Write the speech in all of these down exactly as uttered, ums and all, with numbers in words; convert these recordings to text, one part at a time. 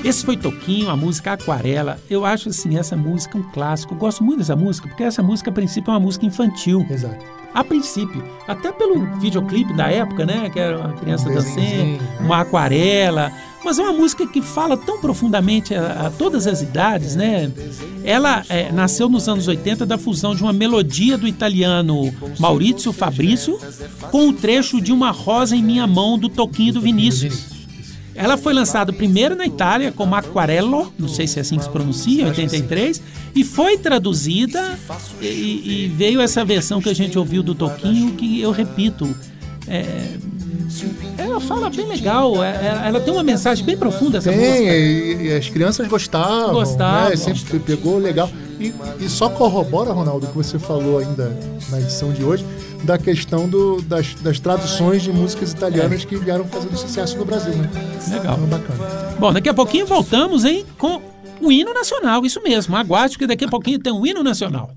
Esse foi Toquinho, a música Aquarela. Eu acho, assim, essa música um clássico. Eu gosto muito dessa música, porque essa música, a princípio, é uma música infantil. Exato. A princípio. Até pelo videoclipe da época, né? Que era uma criança Um dançando, uma aquarela. Mas é uma música que fala tão profundamente a, a todas as idades, né? Ela é, nasceu nos anos oitenta da fusão de uma melodia do italiano Maurizio Fabrizio com o trecho de Uma Rosa em Minha Mão, do Toquinho e do Vinícius. Ela foi lançada primeiro na Itália como Aquarello, não sei se é assim que se pronuncia, em oitenta e três, e foi traduzida e, e veio essa versão que a gente ouviu do Toquinho, que eu repito, é, ela fala bem legal, é, ela tem uma mensagem bem profunda, essa tem, música. E, e as crianças gostavam, Gostavam. Né? Sempre pegou legal. E, e só corrobora, Ronaldo, o que você falou ainda na edição de hoje, da questão do, das, das traduções de músicas italianas é. que vieram fazendo sucesso no Brasil, né? Legal. Então, bacana. Bom, daqui a pouquinho voltamos, hein, com o hino nacional, isso mesmo, aguarde, porque daqui a pouquinho tem um hino nacional.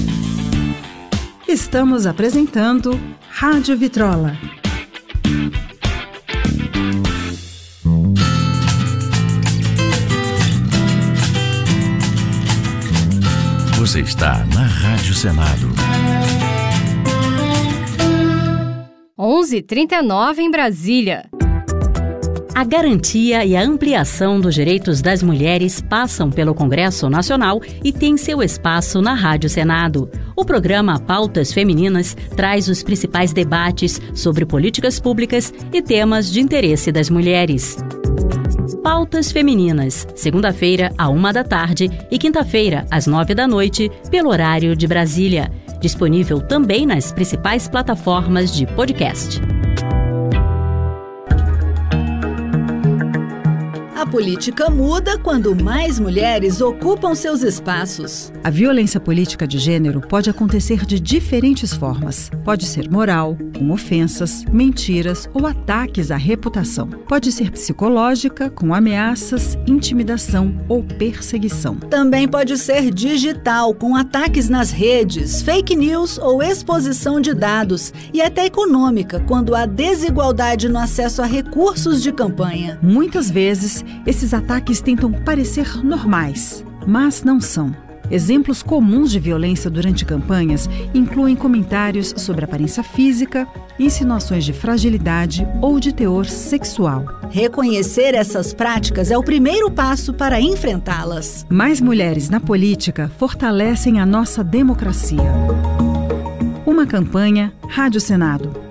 Estamos apresentando Rádio Vitrola. Você está na Rádio Senado. onze e trinta e nove em Brasília. A garantia e a ampliação dos direitos das mulheres passam pelo Congresso Nacional e tem seu espaço na Rádio Senado. O programa Pautas Femininas traz os principais debates sobre políticas públicas e temas de interesse das mulheres. Pautas Femininas, segunda-feira, à uma da tarde e quinta-feira, às nove da noite, pelo horário de Brasília. Disponível também nas principais plataformas de podcast. A política muda quando mais mulheres ocupam seus espaços. A violência política de gênero pode acontecer de diferentes formas. Pode ser moral, com ofensas, mentiras ou ataques à reputação. Pode ser psicológica, com ameaças, intimidação ou perseguição. Também pode ser digital, com ataques nas redes, fake news ou exposição de dados. E até econômica, quando há desigualdade no acesso a recursos de campanha. Muitas vezes, esses ataques tentam parecer normais, mas não são. Exemplos comuns de violência durante campanhas incluem comentários sobre aparência física, insinuações de fragilidade ou de teor sexual. Reconhecer essas práticas é o primeiro passo para enfrentá-las. Mais mulheres na política fortalecem a nossa democracia. Uma campanha Rádio Senado.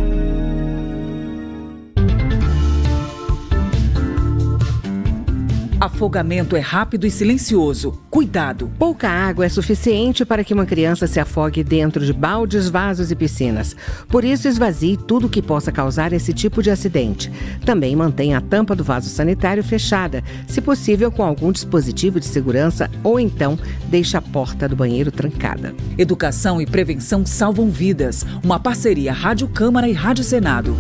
Afogamento é rápido e silencioso. Cuidado! Pouca água é suficiente para que uma criança se afogue dentro de baldes, vasos e piscinas. Por isso, esvazie tudo que possa causar esse tipo de acidente. Também mantenha a tampa do vaso sanitário fechada, se possível com algum dispositivo de segurança, ou então deixe a porta do banheiro trancada. Educação e prevenção salvam vidas. Uma parceria Rádio Câmara e Rádio Senado.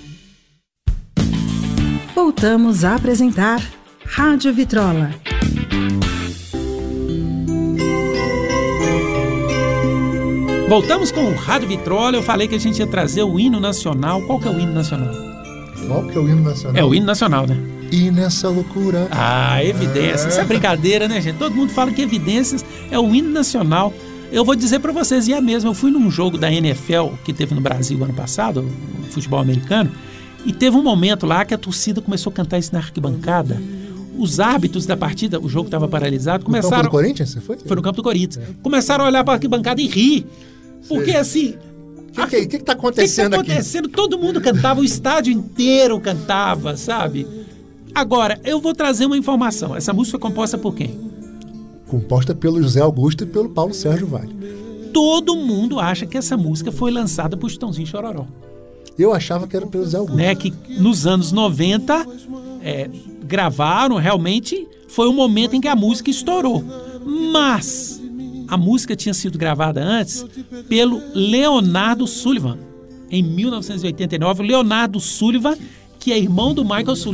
Voltamos a apresentar Rádio Vitrola. Voltamos com o Rádio Vitrola. Eu falei que a gente ia trazer o hino nacional. Qual que é o hino nacional? Qual que é o hino nacional? É o hino nacional, né? E nessa loucura... Ah, Evidências. Isso é brincadeira, né, gente? Todo mundo fala que Evidências é o hino nacional. Eu vou dizer pra vocês, e é mesmo. Eu fui num jogo da N F L que teve no Brasil ano passado, o futebol americano, e teve um momento lá que a torcida começou a cantar isso na arquibancada. Os árbitros da partida, o jogo estava paralisado, começaram... No campo do Corinthians, você foi? Foi no campo do Corinthians. É. Começaram a olhar para a arquibancada e rir. Porque Sei. assim... O que, que, que, que tá acontecendo aqui? O que está acontecendo? Aqui? Todo mundo cantava, o estádio inteiro cantava, sabe? Agora, eu vou trazer uma informação. Essa música foi composta por quem? Composta pelo José Augusto e pelo Paulo Sérgio Vale. Todo mundo acha que essa música foi lançada por Chitãozinho e Chororó. Eu achava que era pelo José Augusto. Né? Que nos anos noventa... É, gravaram, realmente foi o momento em que a música estourou. Mas a música tinha sido gravada antes pelo Leonardo Sullivan, em mil novecentos e oitenta e nove. Leonardo Sullivan, que é irmão do Michael Sullivan.